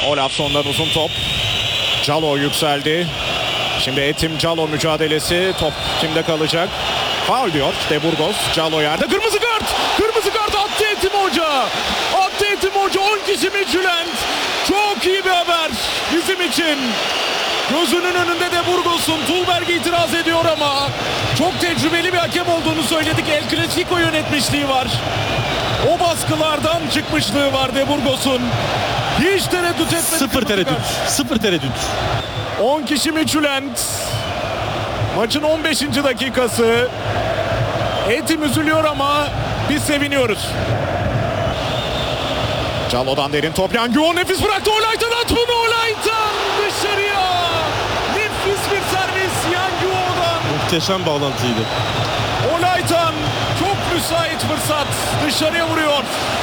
Olafson'dan uzun top. Calo yükseldi. Şimdi Etim Calo mücadelesi. Top kimde kalacak? Faul diyor De Burgos. Calo yerde. Kırmızı kart! Kırmızı kart attı Etim Hoca. Attı Etim Hoca. 10 kişi Midtjylland. Çok iyi bir haber bizim için. Gözünün önünde De Burgos'un. Tulberg itiraz ediyor ama çok tecrübeli bir hakem olduğunu söyledik. El Clasico yönetmişliği var. O baskılardan çıkmışlığı var De Burgos'un. Hiç tereddüt etmedi. Sıfır tereddüt. Sıfır tereddüt. 10 kişi Midtjylland. Maçın 15. dakikası. Etim üzülüyor ama biz seviniyoruz. Calo'dan derin top. Yanguo nefis bıraktı. Olaytan attı. Olaytan dışarıya. Nefis bir servis Yanguo'dan. Muhteşem bağlantıydı. Olaytan çok müsait fırsat. Dışarıya vuruyor.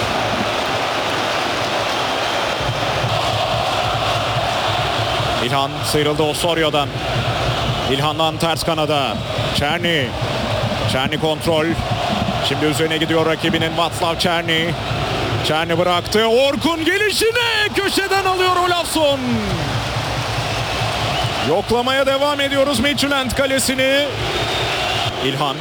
İlhan sıyrıldı Osorio'dan. İlhan'dan ters kanada. Czerny. Czerny kontrol. Şimdi üzerine gidiyor rakibinin Václav Czerny. Czerny bıraktı. Orkun gelişine köşeden alıyor Olafsson. Yoklamaya devam ediyoruz Midtjylland kalesini. İlhan.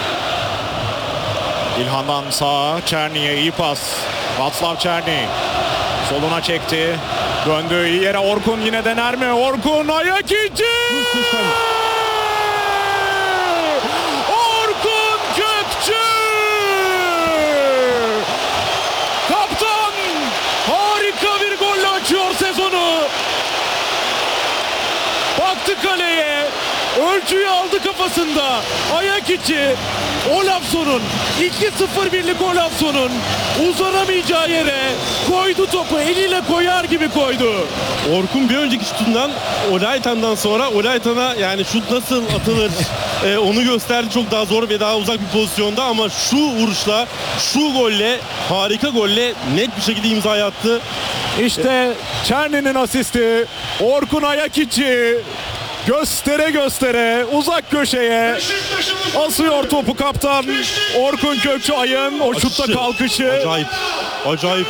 İlhan'dan sağa Czerny'ye iyi pas. Václav Czerny. Soluna çekti. Döndü iyi yere. Orkun yine dener mi? Orkun ayak içi. Orkun Kökçü. Kaptan harika bir golle açıyor sezonu. Baktı kaleye. Ölçüyü aldı kafasında. Ayak içi. Olafsson'un 2-0 birlik Olafsson'un uzanamayacağı yere koydu topu. Eliyle koyar gibi koydu. Orkun bir önceki şutundan Olaytan'dan sonra Olaytan'a yani şut nasıl atılır onu gösterdi. Çok daha zor ve daha uzak bir pozisyonda ama şu vuruşla, şu golle, harika golle net bir şekilde imza attı. İşte Czerny'nin asisti. Orkun ayak içi. Göstere göstere uzak köşeye asıyor topu kaptan Orkun Kökçü Ay'ın o şutta kalkışı. Acayip. Acayip.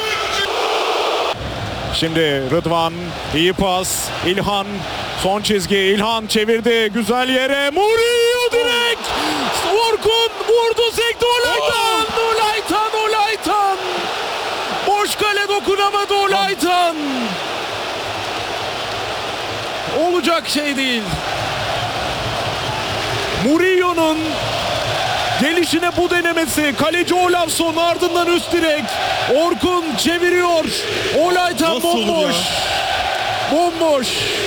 Şimdi Rıdvan iyi pas. İlhan son çizgi. İlhan çevirdi güzel yere. Murillo direkt. Orkun vurdu sekti. Olaytan. Olaytan. Boş kale dokunamadı Olaytan. Olacak şey değil. Murillo'nun gelişine bu denemesi. Kaleci Olafsson ardından üst direk. Orkun çeviriyor. Olaytan nasıl bomboş. Bomboş.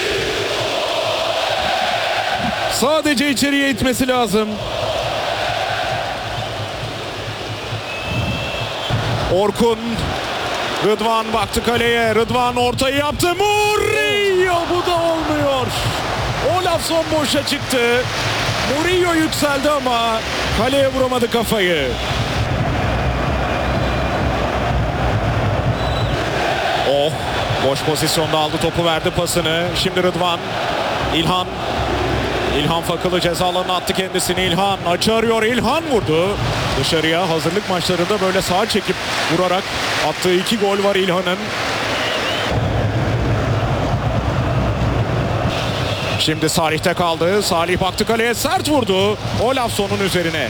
Sadece içeriye itmesi lazım. Orkun. Rıdvan baktı kaleye. Rıdvan ortayı yaptı. Murillo bu da olmuyor. Olafsson boşa çıktı. Murillo yükseldi ama kaleye vuramadı kafayı. Oh, boş pozisyonda aldı topu verdi pasını. Şimdi Rıdvan. İlhan. İlhan Fakılı ceza alanına attı kendisini. İlhan açı arıyor. İlhan vurdu. Dışarıya hazırlık maçlarında böyle sağa çekip vurarak attığı 2 gol var İlhan'ın. Şimdi Salih'te kaldı. Salih baktı kaleye sert vurdu. Olafsson'un üzerine.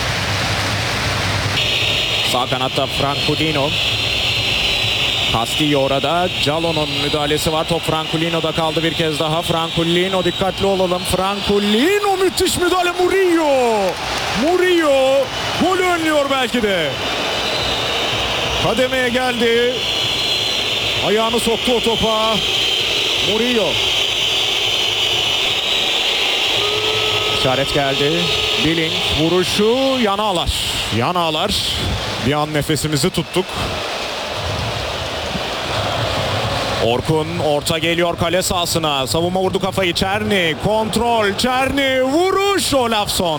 Sağ kanatta Franculino. Castillo orada. Calo'nun müdahalesi var. Top Franculino'da kaldı bir kez daha. Franculino dikkatli olalım. Franculino müthiş müdahale. Murillo golü önlüyor belki de. Kademeye geldi. Ayağını soktu o topa. Murillo. İşaret geldi. Billing vuruşu yana ağlar. Bir an nefesimizi tuttuk. Orkun orta geliyor kale sahasına. Savunma vurdu kafayı. Czerny kontrol. Czerny vuruş Olafsson.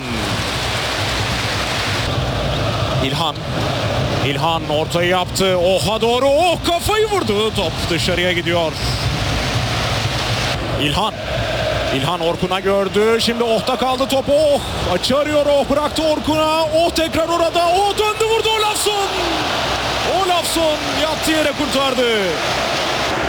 İlhan ortayı yaptı. Oha doğru. Oh kafayı vurdu. Top dışarıya gidiyor. İlhan Orkun'a gördü. Şimdi Oh'ta kaldı top. Oh açı arıyor. Oh bıraktı Orkun'a. Oh tekrar orada. Oh döndü vurdu Olafsson. Olafsson yattı yere kurtardı.